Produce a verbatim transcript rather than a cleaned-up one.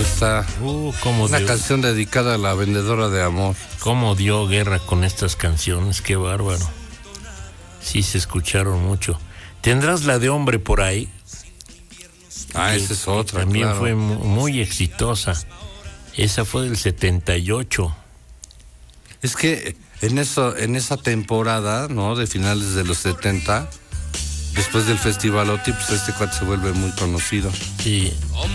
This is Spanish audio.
Ahí está. Uh, cómo Una dio, canción dedicada a la vendedora de amor. cómo dio guerra con estas canciones, qué bárbaro. Sí, se escucharon mucho. ¿Tendrás la de Hombre por ahí? Ah, Que- esa es otra, que también claro. fue mu- muy exitosa. Esa fue del setenta y ocho. Es que en eso, en esa temporada, ¿no? De finales de los setenta, después del Festival O T I, pues este cuate se vuelve muy conocido. Sí.